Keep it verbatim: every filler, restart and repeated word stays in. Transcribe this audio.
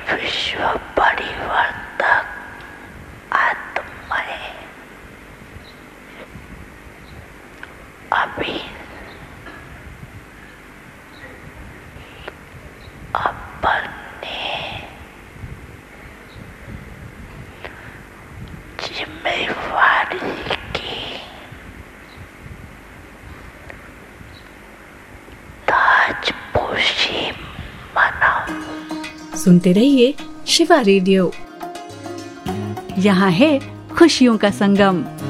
विश्व परिवर्तक आत्माएं अभी अपने जिम्मेवारी की ताजपोशी मनाओ। सुनते रहिए शिवा रेडियो। यहाँ है खुशियों का संगम।